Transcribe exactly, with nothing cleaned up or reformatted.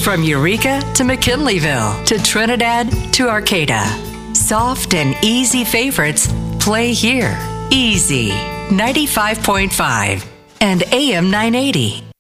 From Eureka to McKinleyville to Trinidad to Arcata. Soft and easy favorites play here. Easy. ninety-five point five and A M nine eighty.